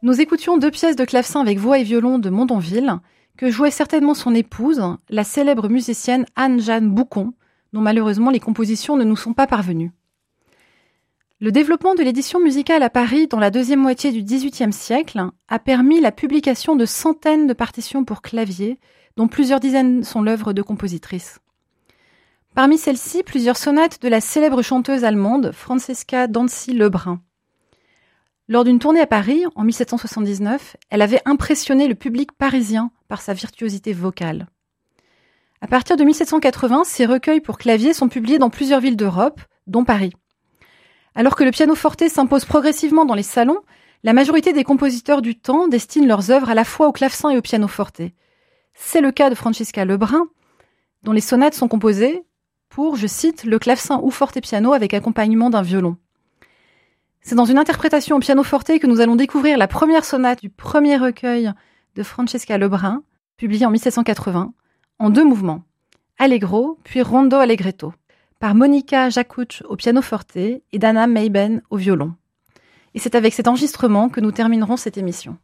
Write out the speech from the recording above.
Nous écoutions 2 pièces de clavecin avec voix et violon de Mondonville, que jouait certainement son épouse, la célèbre musicienne Anne-Jeanne Boucon, dont malheureusement les compositions ne nous sont pas parvenues. Le développement de l'édition musicale à Paris dans la deuxième moitié du XVIIIe siècle a permis la publication de centaines de partitions pour clavier, dont plusieurs dizaines sont l'œuvre de compositrices. Parmi celles-ci, plusieurs sonates de la célèbre chanteuse allemande Francesca Dancy-Lebrun. Lors d'une tournée à Paris, en 1779, elle avait impressionné le public parisien par sa virtuosité vocale. À partir de 1780, ses recueils pour clavier sont publiés dans plusieurs villes d'Europe, dont Paris. Alors que le pianoforte s'impose progressivement dans les salons, la majorité des compositeurs du temps destinent leurs œuvres à la fois au clavecin et au pianoforte. C'est le cas de Francesca Lebrun, dont les sonates sont composées pour, je cite, le clavecin ou forte-piano avec accompagnement d'un violon. C'est dans une interprétation au pianoforte que nous allons découvrir la première sonate du premier recueil de Francesca Lebrun, publié en 1780, en 2 mouvements, Allegro puis Rondo Allegretto, par Monica Jacuch au pianoforte et Dana Meiben au violon. Et c'est avec cet enregistrement que nous terminerons cette émission.